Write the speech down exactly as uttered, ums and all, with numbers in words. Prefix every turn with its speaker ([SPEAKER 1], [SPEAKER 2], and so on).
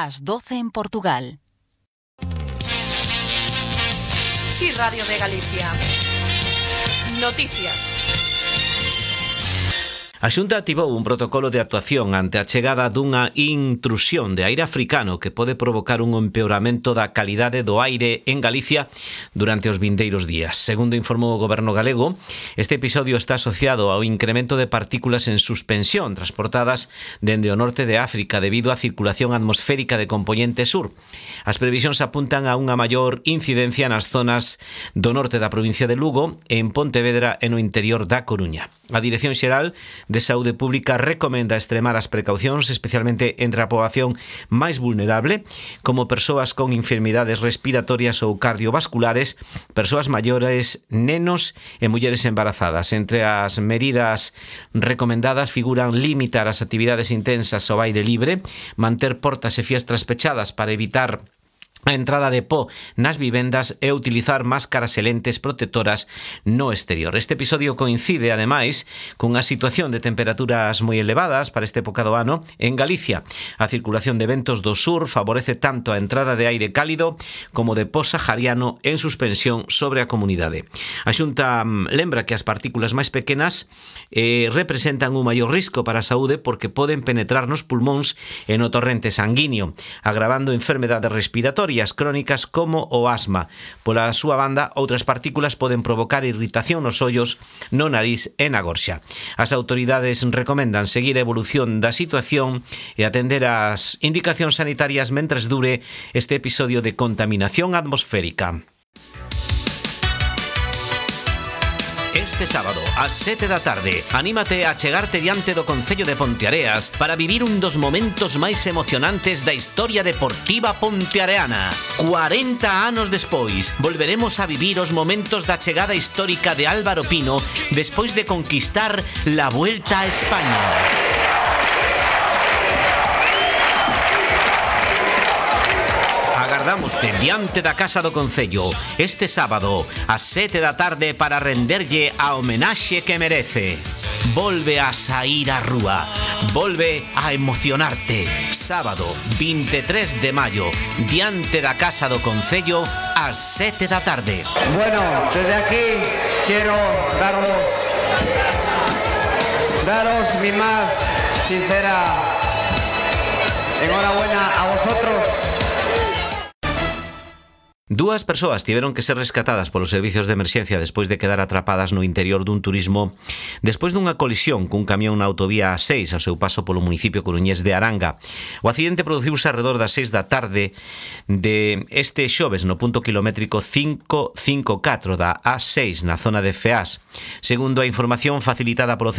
[SPEAKER 1] Las doce en Portugal.
[SPEAKER 2] Sí, Radio de Galicia. Noticias.
[SPEAKER 3] A Xunta activou un protocolo de actuación ante a chegada dunha intrusión de aire africano que pode provocar un empeoramento da calidade do aire en Galicia durante os vindeiros días. Segundo informou o Goberno galego, este episodio está asociado ao incremento de partículas en suspensión transportadas dende o norte de África debido á circulación atmosférica de compoñente sur. As previsións apuntan a unha maior incidencia nas zonas do norte da provincia de Lugo, en Pontevedra e no interior da Coruña. A Dirección Xeral de Saúde Pública recomenda extremar as precaucións, especialmente entre a poboación máis vulnerable, como persoas con enfermidades respiratorias ou cardiovasculares, persoas maiores, nenos e mulleres embarazadas. Entre as medidas recomendadas figuran limitar as actividades intensas ao aire libre, manter portas e fiestras pechadas para evitar a entrada de po nas vivendas e utilizar máscaras e lentes protectoras no exterior. Este episodio coincide, ademais, cunha situación de temperaturas moi elevadas para esta época do ano en Galicia. A circulación de ventos do sur favorece tanto a entrada de aire cálido como de po sahariano en suspensión sobre a comunidade. A Xunta lembra que as partículas máis pequenas eh, representan un maior risco para a saúde porque poden penetrar nos pulmóns e no torrente sanguíneo, agravando enfermedades respiratorias crónicas como o asma. Pola súa banda, outras partículas poden provocar irritación nos ollos, no nariz e na gorxa. As autoridades recomendan seguir a evolución da situación e atender as indicacións sanitarias mentres dure este episodio de contaminación atmosférica. Este sábado, ás sete da tarde, anímate a chegarte diante do Concello de Ponteareas para vivir un dos momentos máis emocionantes da historia deportiva ponteareana. cuarenta anos despois, volveremos a vivir os momentos da chegada histórica de Álvaro Pino despois de conquistar la Vuelta a España. Agardámoste diante da Casa do Concello este sábado ás sete da tarde para renderlle a homenaxe que merece. Volve a saír á rúa, volve a emocionarte. Sábado vinte e tres de maio, diante da Casa do Concello ás sete da tarde.
[SPEAKER 4] Bueno, desde aquí quiero daros, daros mi más sincera enhorabuena a vosotros.
[SPEAKER 3] Dúas persoas tiveron que ser rescatadas polos servizos de emerxencia despois de quedar atrapadas no interior dun turismo despois dunha colisión cun camión na autovía A seis ao seu paso polo municipio coruñés de Aranga. O accidente produciuse arredor das seis da tarde de este xoves no punto kilométrico cinco cinco catro da A seis na zona de Feás. Segundo a información facilitada polo